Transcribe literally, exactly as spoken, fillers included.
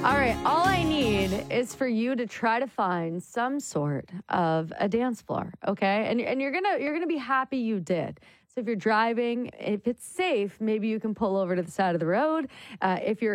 All right, all I need is for you to try to find some sort of a dance floor, okay? And and you're gonna you're gonna be happy you did. So if you're driving, if it's safe, maybe you can pull over to the side of the road. Uh, if you're